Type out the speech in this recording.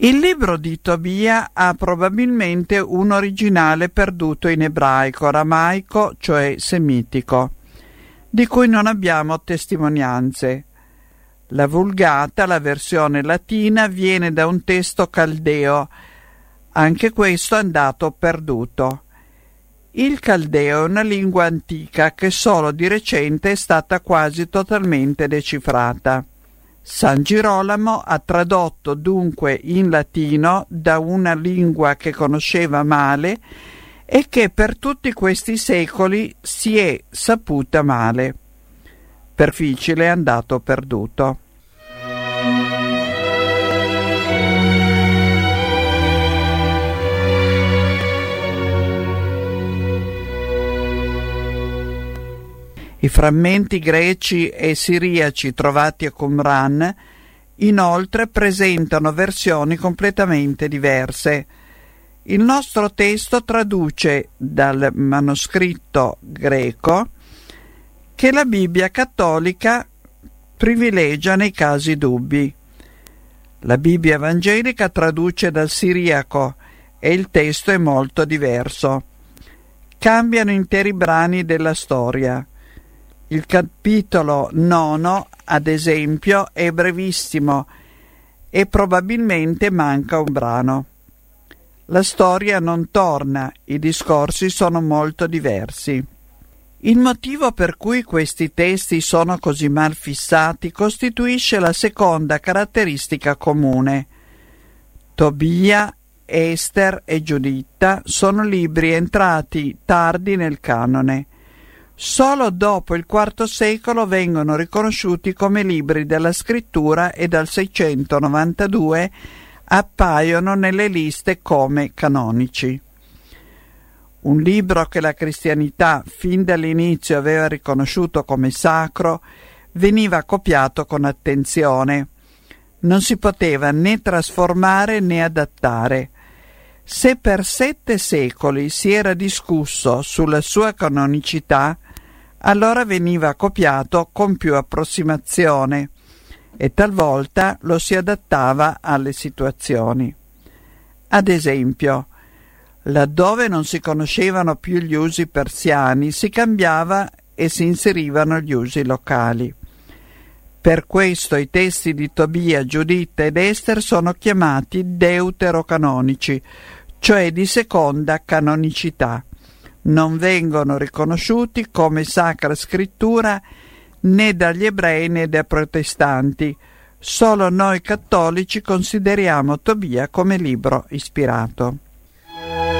Il libro di Tobia ha probabilmente un originale perduto in ebraico, aramaico, cioè semitico, di cui non abbiamo testimonianze. La Vulgata, la versione latina, viene da un testo caldeo, anche questo è andato perduto. Il caldeo è una lingua antica che solo di recente è stata quasi totalmente decifrata. San Girolamo ha tradotto dunque in latino da una lingua che conosceva male e che per tutti questi secoli si è saputa male. Difficile è andato perduto. I frammenti greci e siriaci trovati a Qumran inoltre presentano versioni completamente diverse. Il nostro testo traduce dal manoscritto greco che la Bibbia cattolica privilegia nei casi dubbi. La Bibbia evangelica traduce dal siriaco e il testo è molto diverso. Cambiano interi brani della storia. Il capitolo 9, ad esempio, è brevissimo e probabilmente manca un brano. La storia non torna, i discorsi sono molto diversi. Il motivo per cui questi testi sono così mal fissati costituisce la seconda caratteristica comune. Tobia, Ester e Giuditta sono libri entrati tardi nel canone. Solo dopo il IV secolo vengono riconosciuti come libri della scrittura e dal 692 appaiono nelle liste come canonici. Un libro che la cristianità fin dall'inizio aveva riconosciuto come sacro veniva copiato con attenzione. Non si poteva né trasformare né adattare. Se per 7 secoli si era discusso sulla sua canonicità, allora veniva copiato con più approssimazione e talvolta lo si adattava alle situazioni. Ad esempio, laddove non si conoscevano più gli usi persiani, si cambiava e si inserivano gli usi locali. Per questo i testi di Tobia, Giuditta ed Ester sono chiamati deuterocanonici, cioè di seconda canonicità. Non vengono riconosciuti come sacra scrittura né dagli ebrei né dai protestanti. Solo noi cattolici consideriamo Tobia come libro ispirato.